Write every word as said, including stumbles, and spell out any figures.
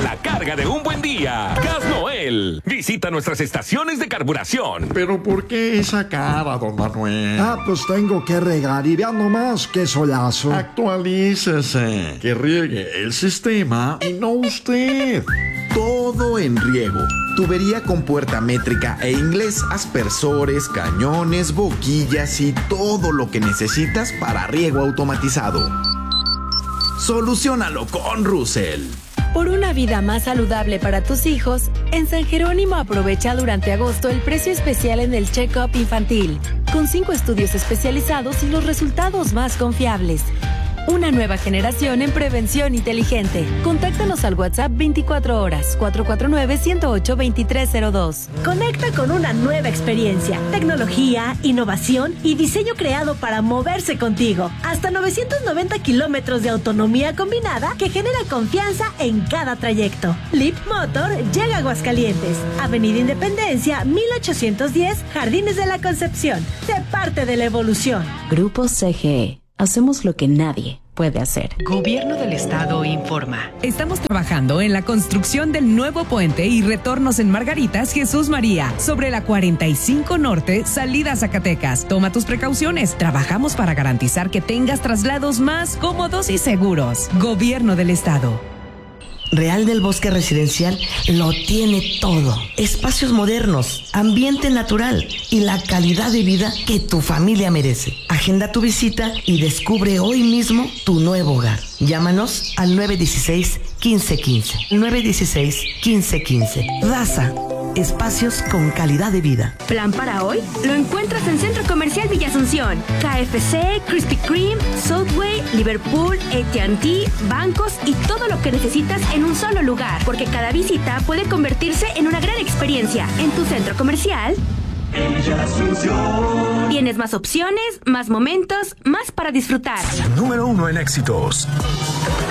la carga de un buen día. Gas Noel. Visita nuestras estaciones de carburación. ¿Pero por qué esa cara, don Manuel? Ah, pues tengo que regar y vean nomás qué solazo. Actualícese. Que riegue el sistema y no usted. Todo en riego. Tubería con puerta métrica e inglés, aspersores, cañones, boquillas y todo lo que necesitas para riego automatizado. Soluciónalo con Russell. Por una vida más saludable para tus hijos, en San Jerónimo aprovecha durante agosto el precio especial en el check-up infantil, con cinco estudios especializados y los resultados más confiables. Una nueva generación en prevención inteligente. Contáctanos al WhatsApp veinticuatro horas, cuatro cuatro nueve, uno cero ocho, dos tres cero dos. Conecta con una nueva experiencia, tecnología, innovación y diseño creado para moverse contigo. Hasta novecientos noventa kilómetros de autonomía combinada que genera confianza en cada trayecto. Leap Motor llega a Aguascalientes. Avenida Independencia, mil ochocientos diez, Jardines de la Concepción. Sé parte de la evolución. Grupo C G E. Hacemos lo que nadie puede hacer. Gobierno del Estado informa. Estamos trabajando en la construcción del nuevo puente y retornos en Margaritas Jesús María, sobre la cuarenta y cinco Norte, salida a Zacatecas. Toma tus precauciones. Trabajamos para garantizar que tengas traslados más cómodos y seguros. Gobierno del Estado. Real del Bosque Residencial lo tiene todo. Espacios modernos, ambiente natural y la calidad de vida que tu familia merece. Agenda tu visita y descubre hoy mismo tu nuevo hogar. Llámanos al nueve uno seis, uno cinco uno cinco. nueve uno seis, uno cinco uno cinco. Raza. Espacios con calidad de vida. ¿Plan para hoy? Lo encuentras en Centro Comercial Villa Asunción. K F C, Krispy Kreme, Subway, Liverpool, A T and T, bancos y todo lo que necesitas en un solo lugar. Porque cada visita puede convertirse en una gran experiencia. En tu centro comercial Villa Asunción. Tienes más opciones, más momentos, más para disfrutar. Número uno en éxitos.